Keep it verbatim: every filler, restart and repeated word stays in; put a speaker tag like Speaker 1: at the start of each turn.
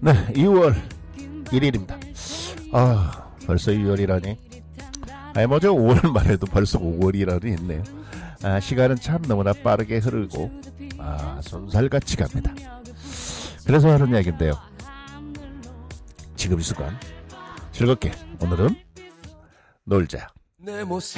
Speaker 1: 네, 이월 일일입니다. 아, 벌써 이월이라니. 아니, 뭐저 오월만 해도 벌써 오월이라니 했네요. 아, 시간은 참 너무나 빠르게 흐르고, 아, 손살같이 갑니다. 그래서 하는 얘기인데요. 지금 이 순간, 즐겁게, 오늘은 놀자.